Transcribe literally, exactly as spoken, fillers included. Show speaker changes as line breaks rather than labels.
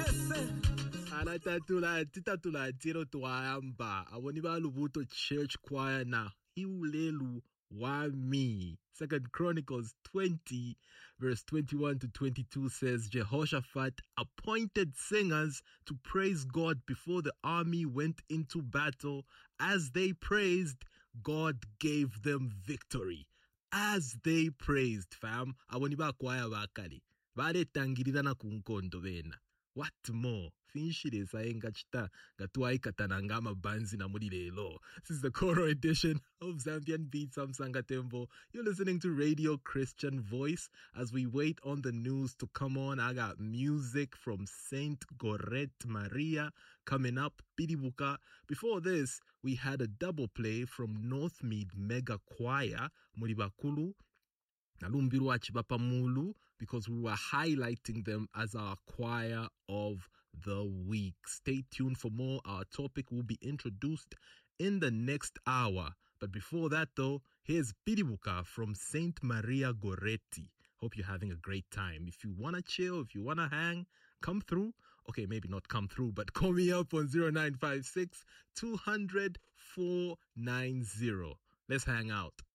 Anatatula titatula tiro tuamba. Awoniba lubuto church choir na hiulelu wami. Second Chronicles twenty verse twenty-one to twenty-two says Jehoshaphat appointed singers to praise God before the army went into battle. As they praised, God gave them victory. As they praised, fam. Awoniba choir bakali. Vale tangirirana kunkondo bena. What more? Finshire sayenga chita gatuai katanangama banzi na muri lelo. This is the Koro edition of Zambian Beats. I'm Sanga Tembo. You're listening to Radio Christian Voice. As we wait on the news to come on, I got music from Saint Gorette Maria coming up, Piribuka. Before this, we had a double play from Northmead Mega Choir, Muribakulu, Nalumbirwa Chibapamulu, because we were highlighting them as our choir of the week. Stay tuned for more. Our topic will be introduced in the next hour. But before that, though, here's Piribuka from Saint Maria Goretti. Hope you're having a great time. If you want to chill, if you want to hang, come through. Okay, maybe not come through, but call me up on zero nine five six, two hundred, four nine zero. Let's hang out.